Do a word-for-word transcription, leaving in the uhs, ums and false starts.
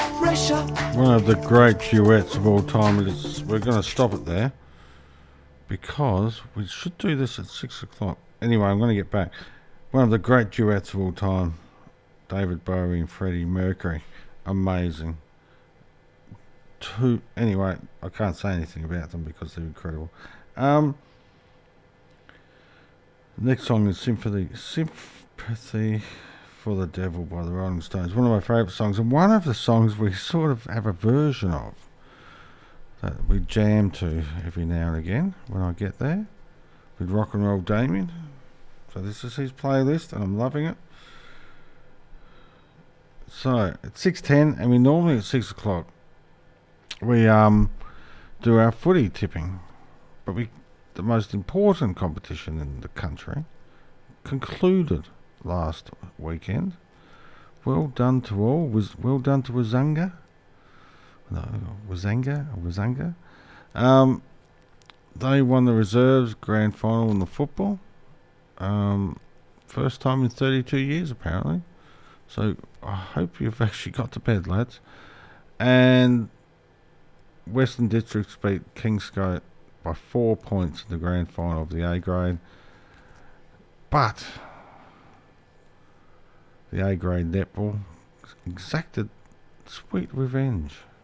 pressure. One of the great duets of all time. It's, we're going to stop it there because we should do this at six o'clock. Anyway, I'm going to get back. One of the great duets of all time, David Bowie and Freddie Mercury. Amazing. Two, anyway, I can't say anything about them because they're incredible. Um, next song is Sympathy, Sympathy for the Devil by the Rolling Stones. One of my favourite songs, and one of the songs we sort of have a version of that we jam to every now and again when I get there with Rock and Roll Damien. So this is his playlist and I'm loving it. So it's six ten and we normally at six o'clock we um do our footy tipping, but we the most important competition in the country concluded last weekend. Well done to all. Was well done to Wazunga. No, Wazanga, Wazanga. Um, they won the reserves grand final in the football. Um, first time in thirty-two years apparently. So I hope you've actually got to bed, lads. And Western Districts beat Kingscote by four points in the grand final of the A grade. But the A grade netball exacted sweet revenge